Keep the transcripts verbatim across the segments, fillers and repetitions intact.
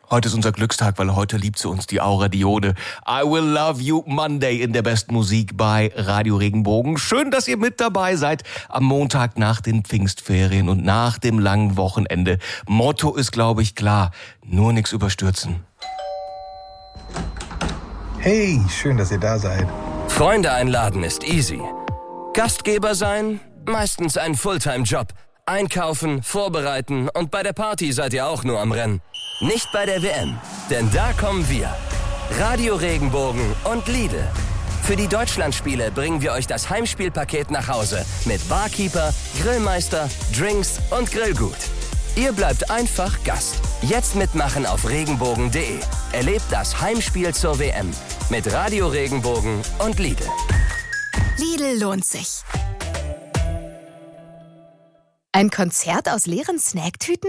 Heute ist unser Glückstag, weil heute liebt sie uns, die Aura Dione. I Will Love You Monday in der besten Musik bei Radio Regenbogen. Schön, dass ihr mit dabei seid am Montag nach den Pfingstferien und nach dem langen Wochenende. Motto ist, glaube ich, klar. Nur nichts überstürzen. Hey, schön, dass ihr da seid. Freunde einladen ist easy. Gastgeber sein, meistens ein Fulltime-Job. Einkaufen, vorbereiten und bei der Party seid ihr auch nur am Rennen. Nicht bei der W M, denn da kommen wir. Radio Regenbogen und Lidl. Für die Deutschlandspiele bringen wir euch das Heimspielpaket nach Hause mit Barkeeper, Grillmeister, Drinks und Grillgut. Ihr bleibt einfach Gast. Jetzt mitmachen auf regenbogen punkt de. Erlebt das Heimspiel zur W M mit Radio Regenbogen und Lidl. Lidl lohnt sich. Ein Konzert aus leeren Snacktüten?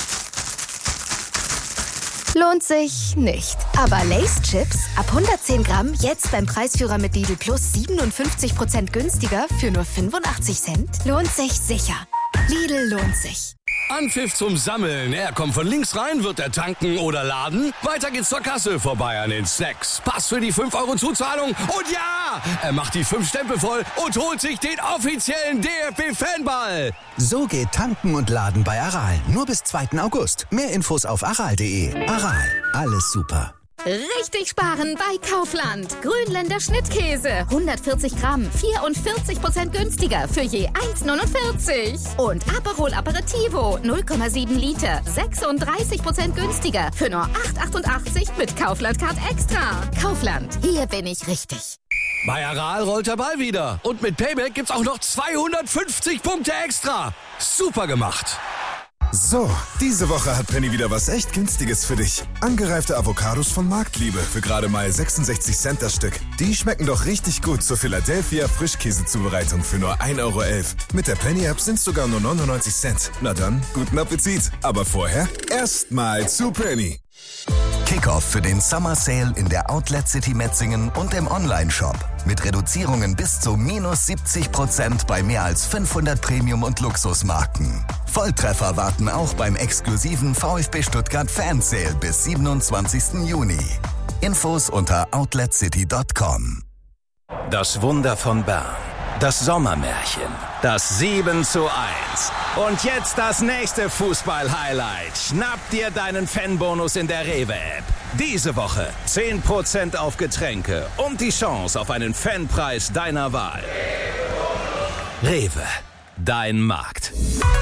Lohnt sich nicht. Aber Lay's Chips ab hundertzehn Gramm jetzt beim Preisführer mit Lidl Plus siebenundfünfzig Prozent günstiger für nur fünfundachtzig Cent? Lohnt sich sicher. Lidl lohnt sich. Anpfiff zum Sammeln. Er kommt von links rein, wird er tanken oder laden. Weiter geht's zur Kasse, vorbei an den Snacks. Pass für die fünf Euro Zuzahlung. Und ja, er macht die fünf Stempel voll und holt sich den offiziellen D F B-Fanball. So geht Tanken und Laden bei Aral. Nur bis zweiten August. Mehr Infos auf aral punkt de. Aral, alles super. Richtig sparen bei Kaufland. Grünländer Schnittkäse. hundertvierzig Gramm. vierundvierzig Prozent günstiger für je eins Komma neunundvierzig. Und Aperol Aperitivo. null Komma sieben Liter. sechsunddreißig Prozent günstiger für nur acht Komma achtundachtzig mit Kaufland Card Extra. Kaufland. Hier bin ich richtig. Bei Aral rollt der Ball wieder. Und mit Payback gibt's auch noch zweihundertfünfzig Punkte extra. Super gemacht. So, diese Woche hat Penny wieder was echt Günstiges für dich. Angereifte Avocados von Marktliebe für gerade mal sechsundsechzig Cent das Stück. Die schmecken doch richtig gut zur Philadelphia Frischkäsezubereitung für nur ein Euro elf. Mit der Penny-App sind's sogar nur neunundneunzig Cent. Na dann, guten Appetit. Aber vorher erstmal zu Penny. Kickoff für den Summer Sale in der Outlet City Metzingen und im Online-Shop. Mit Reduzierungen bis zu minus siebzig Prozent bei mehr als fünfhundert Premium- und Luxusmarken. Volltreffer warten auch beim exklusiven VfB Stuttgart Fan Sale bis siebenundzwanzigsten Juni. Infos unter outlet city punkt com. Das Wunder von Bern. Das Sommermärchen. Das sieben zu eins. Und jetzt das nächste Fußball-Highlight. Schnapp dir deinen Fanbonus in der Rewe-App. Diese Woche zehn Prozent auf Getränke und die Chance auf einen Fanpreis deiner Wahl. Rewe, dein Markt.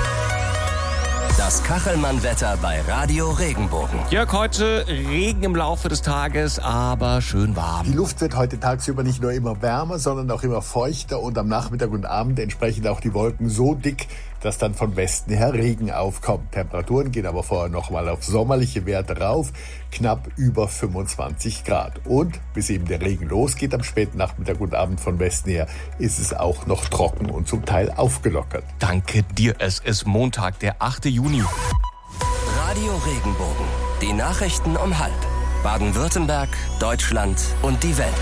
Das Kachelmann-Wetter bei Radio Regenbogen. Jörg, heute Regen im Laufe des Tages, aber schön warm. Die Luft wird heute tagsüber nicht nur immer wärmer, sondern auch immer feuchter und am Nachmittag und Abend entsprechend auch die Wolken so dick, dass dann von Westen her Regen aufkommt. Temperaturen gehen aber vorher nochmal auf sommerliche Werte rauf, knapp über fünfundzwanzig Grad. Und bis eben der Regen losgeht am späten Nachmittag und Abend von Westen her, ist es auch noch trocken und zum Teil aufgelockert. Danke dir, es ist Montag, der achte Juni. Radio Regenbogen. Die Nachrichten um halb. Baden-Württemberg, Deutschland und die Welt.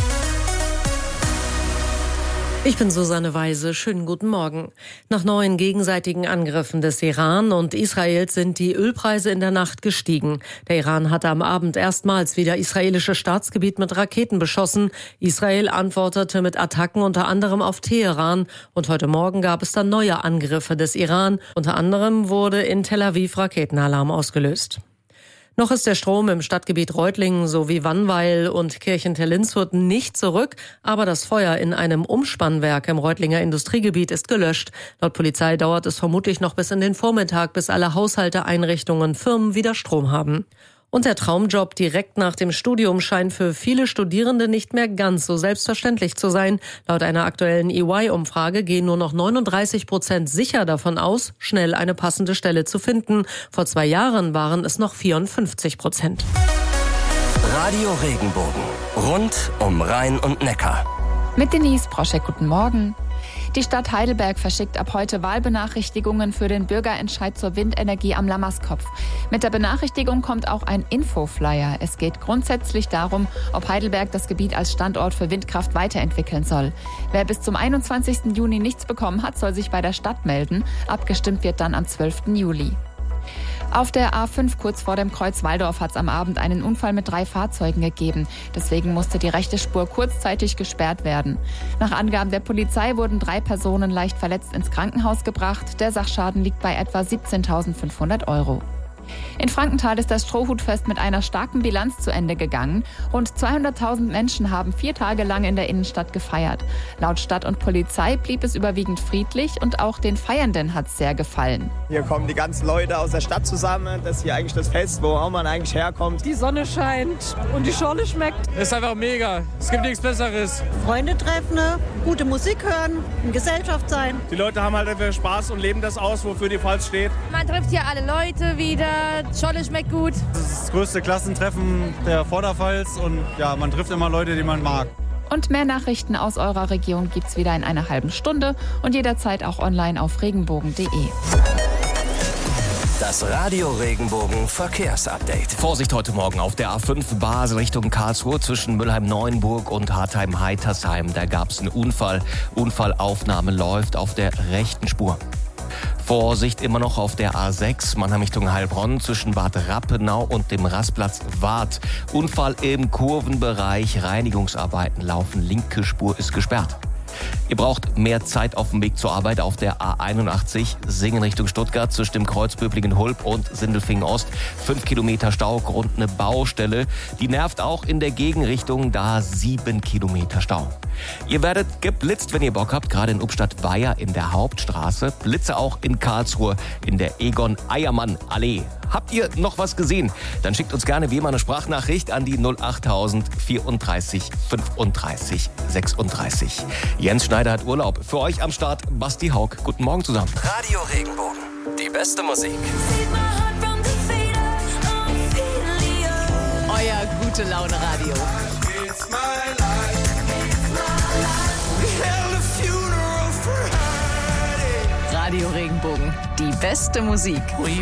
Ich bin Susanne Weise. Schönen guten Morgen. Nach neuen gegenseitigen Angriffen des Iran und Israels sind die Ölpreise in der Nacht gestiegen. Der Iran hatte am Abend erstmals wieder israelische Staatsgebiet mit Raketen beschossen. Israel antwortete mit Attacken unter anderem auf Teheran. Und heute Morgen gab es dann neue Angriffe des Iran. Unter anderem wurde in Tel Aviv Raketenalarm ausgelöst. Noch ist der Strom im Stadtgebiet Reutlingen sowie Wannweil und Kirchentell-Linshut nicht zurück, aber das Feuer in einem Umspannwerk im Reutlinger Industriegebiet ist gelöscht. Laut Polizei dauert es vermutlich noch bis in den Vormittag, bis alle Haushalte, Einrichtungen, Firmen wieder Strom haben. Und der Traumjob direkt nach dem Studium scheint für viele Studierende nicht mehr ganz so selbstverständlich zu sein. Laut einer aktuellen E Y-Umfrage gehen nur noch neununddreißig Prozent sicher davon aus, schnell eine passende Stelle zu finden. Vor zwei Jahren waren es noch vierundfünfzig Prozent. Radio Regenbogen. Rund um Rhein und Neckar. Mit Denise Proschek, guten Morgen. Die Stadt Heidelberg verschickt ab heute Wahlbenachrichtigungen für den Bürgerentscheid zur Windenergie am Lammerskopf. Mit der Benachrichtigung kommt auch ein Infoflyer. Es geht grundsätzlich darum, ob Heidelberg das Gebiet als Standort für Windkraft weiterentwickeln soll. Wer bis zum einundzwanzigsten Juni nichts bekommen hat, soll sich bei der Stadt melden. Abgestimmt wird dann am zwölften Juli. Auf der A fünf kurz vor dem Kreuz Walldorf hat es am Abend einen Unfall mit drei Fahrzeugen gegeben. Deswegen musste die rechte Spur kurzzeitig gesperrt werden. Nach Angaben der Polizei wurden drei Personen leicht verletzt ins Krankenhaus gebracht. Der Sachschaden liegt bei etwa siebzehntausendfünfhundert Euro. In Frankenthal ist das Strohhutfest mit einer starken Bilanz zu Ende gegangen. Rund zweihunderttausend Menschen haben vier Tage lang in der Innenstadt gefeiert. Laut Stadt und Polizei blieb es überwiegend friedlich und auch den Feiernden hat es sehr gefallen. Hier kommen die ganzen Leute aus der Stadt zusammen. Das ist hier eigentlich das Fest, wo auch man eigentlich herkommt. Die Sonne scheint und die Schorle schmeckt. Das ist einfach mega. Es gibt nichts Besseres. Freunde treffen, gute Musik hören, in Gesellschaft sein. Die Leute haben halt einfach Spaß und leben das aus, wofür die Pfalz steht. Man trifft hier alle Leute wieder. Scholle schmeckt gut. Das ist das größte Klassentreffen der Vorderpfalz und ja, man trifft immer Leute, die man mag. Und mehr Nachrichten aus eurer Region gibt's wieder in einer halben Stunde und jederzeit auch online auf regenbogen punkt de. Das Radio Regenbogen Verkehrsupdate. Vorsicht heute Morgen auf der A fünf Basel Richtung Karlsruhe zwischen Mülheim-Neuenburg und Hartheim-Heitersheim. Da gab es einen Unfall. Unfallaufnahme läuft auf der rechten Spur. Vorsicht immer noch auf der A sechs Mannheim Richtung Heilbronn zwischen Bad Rappenau und dem Rastplatz Waadt. Unfall im Kurvenbereich. Reinigungsarbeiten laufen. Linke Spur ist gesperrt. Ihr braucht mehr Zeit auf dem Weg zur Arbeit auf der A einundachtzig, Singen Richtung Stuttgart zwischen dem Kreuz Böblingen-Hulb und Sindelfingen Ost. Fünf Kilometer Stau, Grund eine Baustelle. Die nervt auch in der Gegenrichtung, da sieben Kilometer Stau. Ihr werdet geblitzt, wenn ihr Bock habt, gerade in Ubstadt-Weiher in der Hauptstraße. Blitze auch in Karlsruhe in der Egon-Eiermann-Allee. Habt ihr noch was gesehen? Dann schickt uns gerne wie immer eine Sprachnachricht an die null achttausend vierunddreißig fünfunddreißig sechsunddreißig. Jens Schneider hat Urlaub. Für euch am Start Basti Haug. Guten Morgen zusammen. Radio Regenbogen. Die beste Musik. Euer gute Laune Radio. Radio Regenbogen. Die beste Musik.